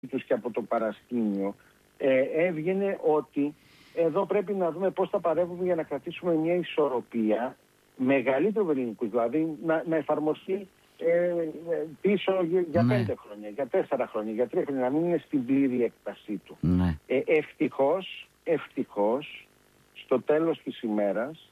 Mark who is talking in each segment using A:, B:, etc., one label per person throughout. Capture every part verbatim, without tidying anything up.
A: τους και από το παρασκήνιο, ε, έβγαινε ότι εδώ πρέπει να δούμε πώς θα παρεύουμε για να κρατήσουμε μια ισορροπία μεγαλύτερου ελληνικού, δηλαδή να, να εφαρμοστεί ε, πίσω για, για ναι. πέντε χρόνια, για τέσσερα χρόνια, για τρία χρόνια, να μην είναι στην πλήρη έκτασή του. Ναι. Ε, ευτυχώς, ευτυχώς, στο τέλος της ημέρας,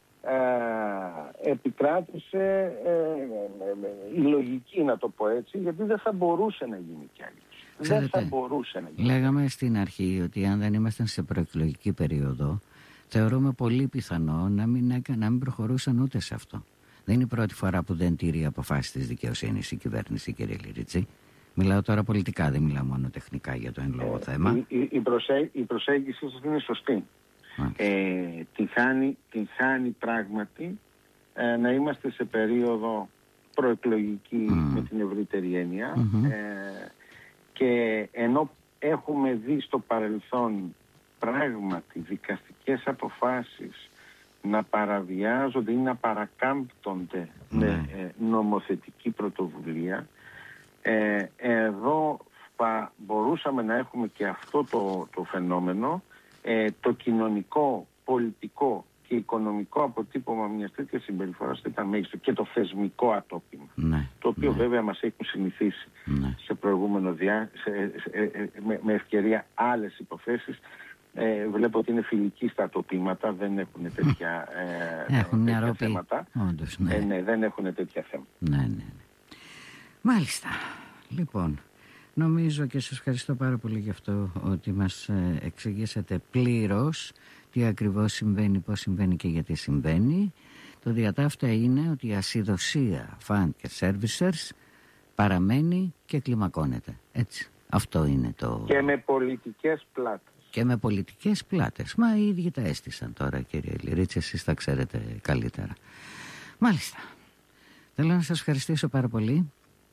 A: Ε, επικράτησε ε, ε, ε, η λογική, να το πω έτσι, γιατί δεν θα μπορούσε να γίνει κι άλλο. Δεν θα μπορούσε να γίνει.
B: Λέγαμε στην αρχή ότι αν δεν ήμασταν σε προεκλογική περίοδο, θεωρούμε πολύ πιθανό να μην, να μην προχωρούσαν ούτε σε αυτό. Δεν είναι η πρώτη φορά που δεν τηρεί αποφάσεις της δικαιοσύνης η κυβέρνηση, κύριε Λυρίτσι. Μιλάω τώρα πολιτικά, δεν μιλάω μόνο τεχνικά για το εν λόγω ε, θέμα.
A: Η, η, η, προσέ, η προσέγγιση σας είναι σωστή. Ε, την, χάνει, την χάνει πράγματι ε, να είμαστε σε περίοδο προεκλογική mm. με την ευρύτερη έννοια mm-hmm. ε, και ενώ έχουμε δει στο παρελθόν πράγματι δικαστικές αποφάσεις να παραβιάζονται ή να παρακάμπτονται mm. με ε, νομοθετική πρωτοβουλία, ε, εδώ θα μπορούσαμε να έχουμε και αυτό το, το φαινόμενο, Ε, το κοινωνικό, πολιτικό και οικονομικό αποτύπωμα μιας τέτοιας συμπεριφοράς θα ήταν μέγιστο, και το θεσμικό ατόπιμα, ναι, το οποίο ναι. βέβαια μας έχουν συνηθίσει ναι. σε προηγούμενο διά, σε, σε, σε, με, με ευκαιρία άλλες υποθέσεις. Ε, βλέπω ότι είναι φιλικοί στα ατοπήματα, δεν έχουν τέτοια, ε,
B: έχουν
A: τέτοια
B: ρόπη,
A: θέματα.
B: Όντως, ναι.
A: Ε, ναι, δεν έχουν τέτοια θέματα.
B: Ναι, ναι, ναι. Μάλιστα. Λοιπόν, νομίζω και σας ευχαριστώ πάρα πολύ για αυτό, ότι μας εξηγήσατε πλήρως τι ακριβώς συμβαίνει, πώς συμβαίνει και γιατί συμβαίνει. Το διατάφτα είναι ότι η ασυδοσία fund και servicers παραμένει και κλιμακώνεται. Έτσι. Αυτό είναι το...
A: Και με πολιτικές πλάτες.
B: Και με πολιτικές πλάτες. Μα οι ίδιοι τα έστησαν τώρα, κύριε Λυρίτση, εσείς τα ξέρετε καλύτερα. Μάλιστα. Θέλω να σας ευχαριστήσω πάρα πολύ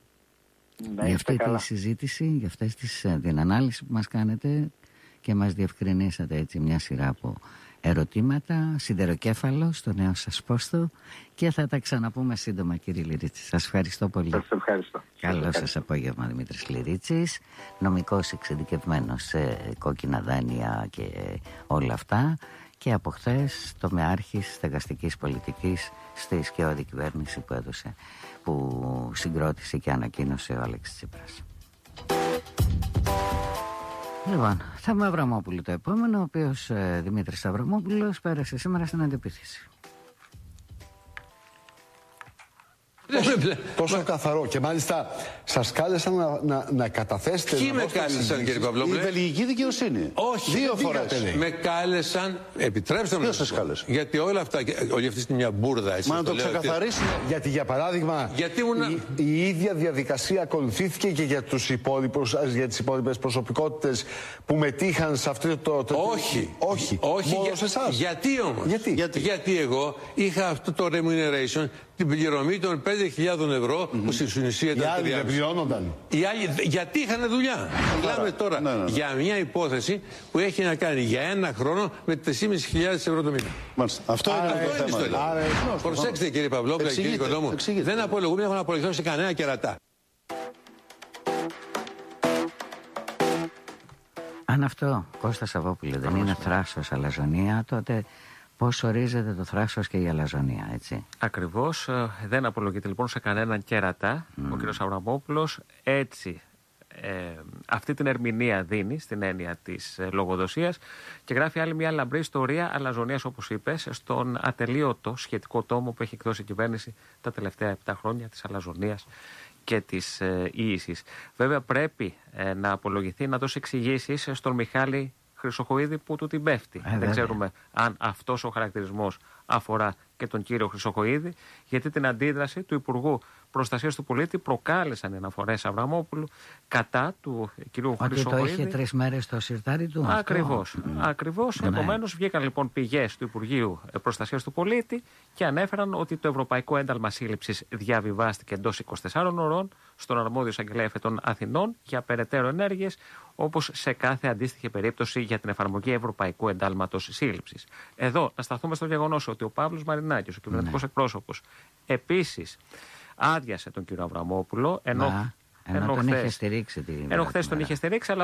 A: να
B: για αυτή
A: καλά.
B: τη συζήτηση, για αυτές τις, την ανάλυση που μας κάνετε και μας διευκρινίσατε έτσι μια σειρά από ερωτήματα, σιδεροκέφαλο στο νέο σας πόστο, και θα τα ξαναπούμε σύντομα, κύριε Λυρίτση. Σας ευχαριστώ πολύ.
A: Σας ευχαριστώ.
B: Καλό σας απόγευμα, Δημήτρης Λυρίτσης, νομικός εξειδικευμένος σε κόκκινα δάνεια και όλα αυτά, και από χθες τομεάρχης στεγαστικής πολιτικής στη σκιώδη κυβέρνηση που έδωσε, που συγκρότησε και ανακοίνωσε ο Αλέξης Τσίπρας. Λοιπόν, Θέμη Αβραμόπουλου το επόμενο, ο οποίος ε, Δημήτρης Αβραμόπουλος πέρασε σήμερα στην αντεπίθεση.
C: Τόσο, τόσο καθαρό, και μάλιστα σας κάλεσαν να, να, να καταθέσετε.
D: Ποιοι με κάλεσαν, κύριε Παυλόπουλε?
C: Η βελγική δικαιοσύνη.
D: Όχι,
C: δύο φορές.
D: Με κάλεσαν, επιτρέψτε μου.
C: Ποιος σας κάλεσε?
D: Γιατί όλα αυτά, όλη αυτή είναι μια μπουρδα.
C: Μα να το ξεκαθαρίσουμε. Ότι... Γιατί για παράδειγμα
D: γιατί ήμουν...
C: η, η ίδια διαδικασία ακολουθήθηκε και για, τους υπόλοιπους, για τις υπόλοιπες προσωπικότητες που μετήχαν σε αυτό το... το...
D: Όχι.
C: Όχι.
D: Όχι.
C: Μόνο
D: Για...
C: σε εσάς.
D: Γιατί όμως?
C: Γιατί?
D: Γιατί? Γιατί εγώ είχα αυτό το remuneration, την πληρωμή των πέντε χιλιάδες ευρώ mm-hmm. που στην ουσία ήταν.
C: Οι άλλοι δεν πληρώνονταν.
D: Οι άλλοι, γιατί είχαν δουλειά. Μιλάμε τώρα ναι, ναι, ναι. για μια υπόθεση που έχει να κάνει για ένα χρόνο με τέσσερις χιλιάδες ευρώ το μήνα.
C: Μάλιστα. Αυτό
D: άρα,
C: είναι
D: αυτό
C: το θέμα.
D: Άρα, προσέξτε, κύριε Παυλόπουλε, κύριε Οικονόμου, δεν απολογούμε, δεν έχω να απολογηθώ σε κανένα κερατά.
B: Αν αυτό, Κώστα Σαββόπουλε, δεν είναι θράσος αλαζονία, τότε πώς ορίζεται το θράσος και η αλαζονία, έτσι?
E: Ακριβώς, δεν απολογείται λοιπόν σε κανέναν κερατά mm. ο κ. Αβραμόπουλος. Έτσι ε, αυτή την ερμηνεία δίνει στην έννοια της ε, λογοδοσίας, και γράφει άλλη μια λαμπρή ιστορία αλαζονίας, όπως είπες, στον ατελείωτο σχετικό τόμο που έχει εκδώσει η κυβέρνηση τα τελευταία επτά χρόνια, της αλαζονίας και της ε, ίησης. Βέβαια πρέπει ε, να απολογηθεί, να δώσει εξηγήσεις στον Μιχάλη Χρυσοχοΐδη που του την πέφτει. Ε, Δεν ξέρουμε αν αυτός ο χαρακτηρισμός αφορά και τον κύριο Χρυσοχοΐδη, γιατί την αντίδραση του Υπουργού Προστασίας του Πολίτη προκάλεσαν οι αναφορές Αβραμόπουλου κατά του κυρίου Χρυσοχοΐδη.
B: Ότι το είχε τρεις μέρες στο σιρτάρι του.
E: Ακριβώς.
B: Mm.
E: Ακριβώς. Ναι. Επομένως βγήκαν λοιπόν πηγές του Υπουργείου Προστασίας του Πολίτη και ανέφεραν ότι το Ευρωπαϊκό Ένταλμα Σύλληψης διαβιβάστηκε εντός είκοσι τεσσάρων ωρών στον αρμόδιο εισαγγελέα των Αθηνών για περαιτέρω ενέργειες, όπως σε κάθε αντίστοιχη περίπτωση για την εφαρμογή Ευρωπαϊκού Εντάλματος Σύλληψης. Εδώ να σταθούμε στο γεγονός ότι ο Παύλος Μαρινάκης, ο κυβερνητικός ναι. εκπρόσωπος, επίσης άδειασε τον κύριο Αβραμόπουλο, ενώ
B: να. Ενώ, ενώ τον είχε στηρίξει.
E: Ενώ χθες τον είχε στηρίξει, αλλά